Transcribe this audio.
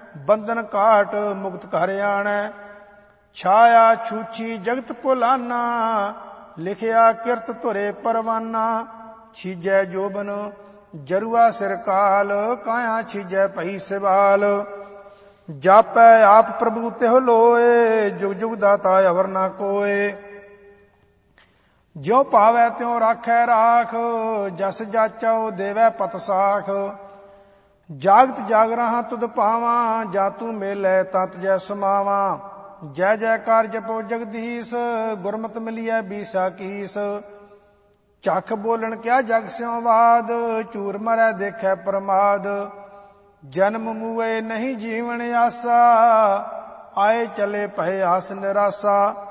ਬੰਧਨ ਕਾਟ ਮੁਕਤ ਘਰ ਆਣੈ। ਛਾਇਆ ਛੂਛੀ ਜਗਤ ਭੁਲਾਨਾ, ਲਿਖਿਆ ਕਿਰਤ ਧੁਰੇ ਪਰਵਾਨਾ। ਛੀਜੈ ਜੋਬਨ ਜਰੂਆ ਸਿਰ ਕਾਲ, ਕਾਇਆ ਛੀਜੈ ਭਈ ਸਿਵਾਲ। ਜਾਪੈ ਆਪ ਪ੍ਰਭੂ ਤਿਹੁ ਲੋਏ, ਜੁਗ ਜੁਗ ਦਾਤਾ ਅਵਰ ਨਾ ਕੋਏ। ਜਿਉ ਭਾਵੈ ਤਿਉ ਰਾਖੈ ਰਾਖ, ਜਸ ਜਾਚਉ ਦੇਵੈ ਪਤ ਸਾਖ। ਜਾਗਤ ਜਾਗ ਰਹਾ ਤੁਧ ਪਾਵਾਂ, ਜਾ ਤੂੰ ਮੇਲੈ ਤਾ ਤੁਜੈ ਸਮਾਵਾਂ। ਜੈ ਜੈਕਾਰ ਜਪੋ ਜਗਦੀਸ਼, ਗੁਰਮਤਿ ਮਿਲੀਐ ਬੀਸਾ ਕੀਸ। ਚੱਖ ਬੋਲਣ ਕਿਆ ਜਗ ਸਿਉ ਬਾਦ, ਝੂਰ ਮਰੈ ਦੇਖੈ ਪ੍ਰਮਾਦ। ਜਨਮ ਮੂਏ ਨਹੀਂ ਜੀਵਨ ਆਸਾ, ਆਏ ਚਲੇ ਭਏ ਆਸ ਨਿਰਾਸਾ।